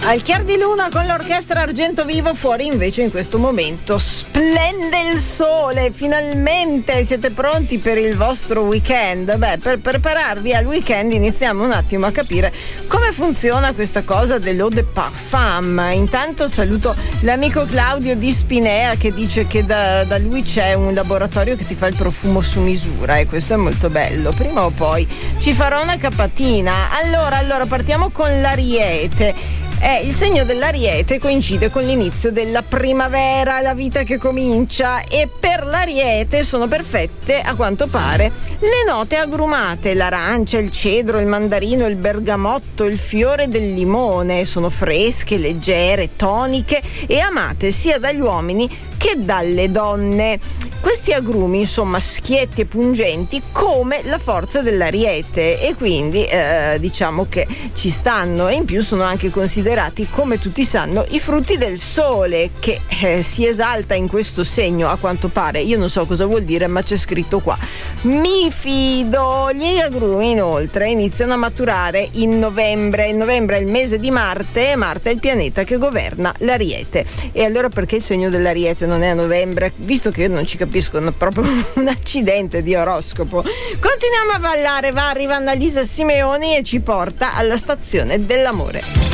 Al chiar di luna con l'orchestra Argento Vivo, fuori invece in questo momento splende il sole, finalmente siete pronti per il vostro weekend? Beh, per prepararvi al weekend iniziamo un attimo a capire come funziona questa cosa dell'eau de parfum. Intanto saluto l'amico Claudio di Spinea che dice che da lui c'è un laboratorio che ti fa il profumo su misura e questo è molto bello, prima o poi ci farò una capatina. Allora partiamo con l'Ariete. Il segno dell'Ariete coincide con l'inizio della primavera, la vita che comincia, e per l'Ariete sono perfette, a quanto pare, le note agrumate: l'arancia, il cedro, il mandarino, il bergamotto, il fiore del limone. Sono fresche, leggere, toniche e amate sia dagli uomini che dalle donne. Questi agrumi, insomma, schietti e pungenti come la forza dell'Ariete, e quindi diciamo che ci stanno, e in più sono anche considerati, come tutti sanno, i frutti del sole, che si esalta in questo segno, a quanto pare. Io non so cosa vuol dire, ma c'è scritto qua. Mi fido. Gli agrumi inoltre iniziano a maturare in novembre. Il novembre è il mese di Marte, e Marte è il pianeta che governa l'Ariete. E allora perché il segno dell'Ariete non è a novembre? Visto che io non ci capisco proprio un accidente di oroscopo. Continuiamo a ballare, va, arriva Annalisa Simeoni e ci porta alla stazione dell'amore.